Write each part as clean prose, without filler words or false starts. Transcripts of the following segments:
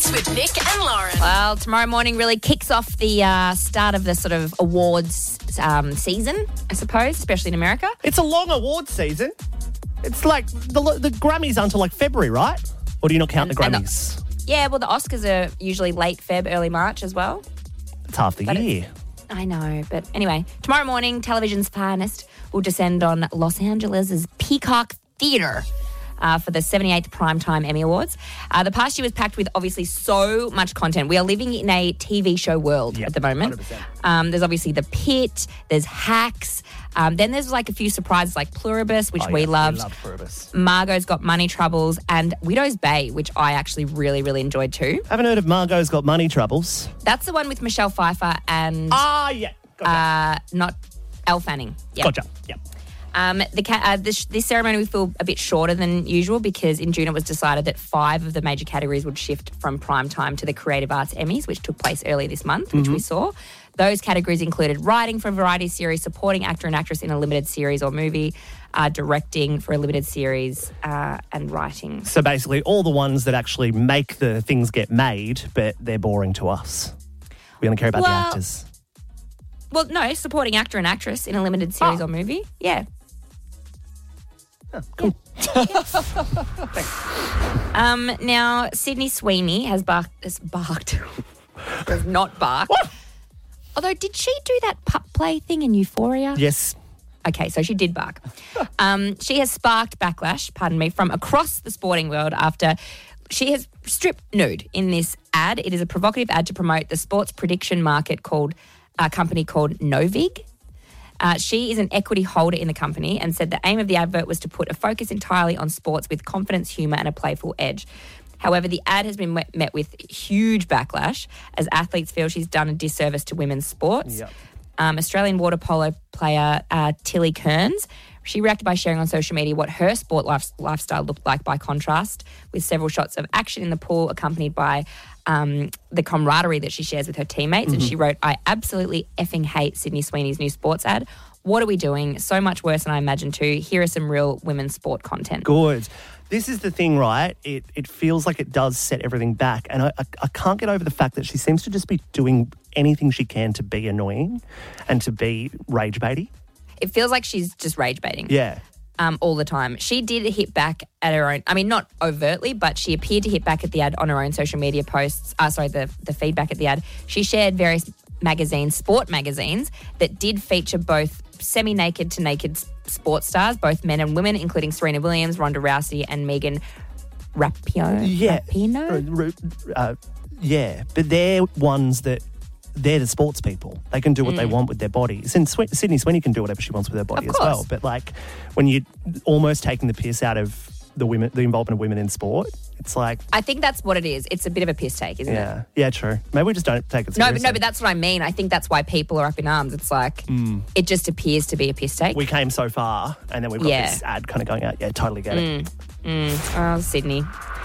with Nick and Lauren. Well, tomorrow morning really kicks off the start of the sort of awards season, I suppose, especially in America. It's a long award season. It's like the Grammys until like February, right? Or do you not count the Grammys? Yeah, well, the Oscars are usually late Feb, early March as well. It's half the year. I know, but anyway, tomorrow morning, television's finest will descend on Los Angeles' Peacock Theatre for the 78th Primetime Emmy Awards. The past year was packed with obviously so much content. We are living in a TV show world at the moment. 100%. There's obviously The Pit, there's Hacks, then there's like a few surprises like Pluribus, which we loved. We love Pluribus. Margot's Got Money Troubles, and Widow's Bay, which I actually really, really enjoyed too. Haven't heard of Margot's Got Money Troubles. That's the one with Michelle Pfeiffer and... yeah. Gotcha. Not Elle Fanning. Yep. Gotcha. Yeah. This ceremony will feel a bit shorter than usual because in June it was decided that 5 of the major categories would shift from prime time to the Creative Arts Emmys, which took place earlier this month, which we saw. Those categories included writing for a variety series, supporting actor and actress in a limited series or movie, directing for a limited series, and writing. So basically all the ones that actually make the things get made, but they're boring to us. We only care about the actors. Well, no, supporting actor and actress in a limited series or movie. Yeah. Oh, cool. Yeah. Now, Sydney Sweeney has has not barked. What? Although, did she do that pup play thing in Euphoria? Yes. Okay, so she did bark. She has sparked backlash, from across the sporting world after she has stripped nude in this ad. It is a provocative ad to promote the sports prediction market company called Novig. She is an equity holder in the company and said the aim of the advert was to put a focus entirely on sports with confidence, humour and a playful edge. However, the ad has been met with huge backlash as athletes feel she's done a disservice to women's sports. Yep. Australian water polo player Tilly Kearns, she reacted by sharing on social media what her sport lifestyle looked like by contrast, with several shots of action in the pool accompanied by the camaraderie that she shares with her teammates. And she wrote, "I absolutely effing hate Sydney Sweeney's new sports ad. What are we doing? So much worse than I imagined too. Here are some real women's sport content." Good. This is the thing, right? It feels like it does set everything back. And I can't get over the fact that she seems to just be doing anything she can to be annoying and to be rage baity. It feels like she's just rage baiting. Yeah. All the time. She did hit back at her own, I mean, not overtly, but she appeared to hit back at the ad on her own social media posts. The feedback at the ad. She shared various sport magazines that did feature both semi-naked to naked sports stars, both men and women, including Serena Williams, Ronda Rousey and Megan Rapinoe. Yeah. Rapinoe? Yeah, but they're ones that they're the sports people. They can do what they want with their bodies. And Sydney Sweeney can do whatever she wants with her body as well. But like when you're almost taking the piss out of the involvement of women in sport, it's like... I think that's what it is. It's a bit of a piss take, isn't it? Yeah, true. Maybe we just don't take it seriously. No, but that's what I mean. I think that's why people are up in arms. It's like it just appears to be a piss take. We came so far and then we've got this ad kind of going out. Yeah, totally get it. Oh, Sydney.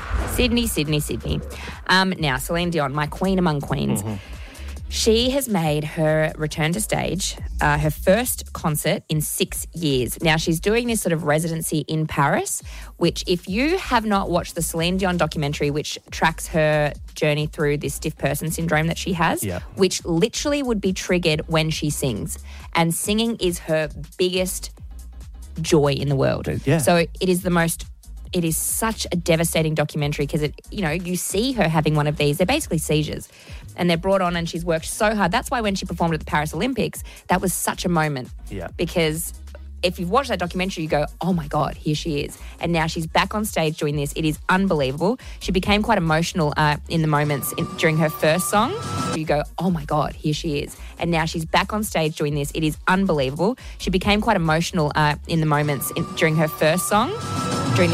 Now, Celine Dion, my queen among queens. She has made her return to stage, her first concert in 6 years. Now, she's doing this sort of residency in Paris, which if you have not watched the Celine Dion documentary, which tracks her journey through this stiff person syndrome that she has, which literally would be triggered when she sings. And singing is her biggest joy in the world. Yeah. So it is such a devastating documentary because you see her having one of these. They're basically seizures. And they're brought on and she's worked so hard. That's why when she performed at the Paris Olympics, that was such a moment. Yeah. Because if you've watched that documentary, you go, oh my God, here she is. And now she's back on stage doing this. It is unbelievable. She became quite emotional in the moments during her first song. You go, oh my God, here she is. And now she's back on stage doing this. It is unbelievable. She became quite emotional in the moments during her first song.